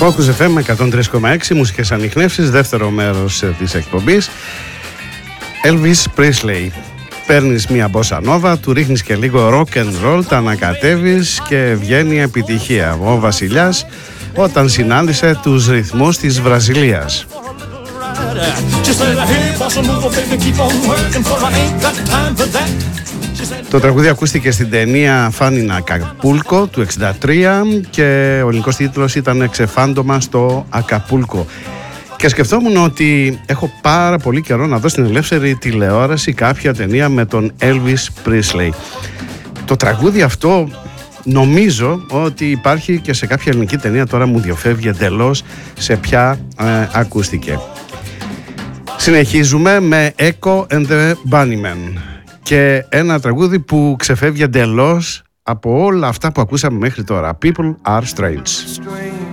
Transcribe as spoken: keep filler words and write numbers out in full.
Focus εφ εμ εκατόν τρία κόμμα έξι, μουσικές ανιχνεύσεις, δεύτερο μέρος της εκπομπής. Elvis Presley. Παίρνεις μια μπόσα νόβα, του ρίχνεις και λίγο rock and roll, τα ανακατεύεις και βγαίνει επιτυχία. Ο βασιλιάς όταν συνάντησε τους ρυθμούς της Βραζιλίας. Το τραγούδι ακούστηκε στην ταινία Φάνινα Ακαπούλκο του εξήντα τρία και ο ελληνικός τίτλος ήταν Ξεφάντωμα στο Ακαπούλκο. Και σκεφτόμουν ότι έχω πάρα πολύ καιρό να δω στην ελεύθερη τηλεόραση κάποια ταινία με τον Elvis Presley. Το τραγούδι αυτό νομίζω ότι υπάρχει και σε κάποια ελληνική ταινία, τώρα μου διαφεύγει εντελώς σε ποια ε, ακούστηκε. Συνεχίζουμε με Echo and the Bunnymen και ένα τραγούδι που ξεφεύγει εντελώς από όλα αυτά που ακούσαμε μέχρι τώρα. People are strange.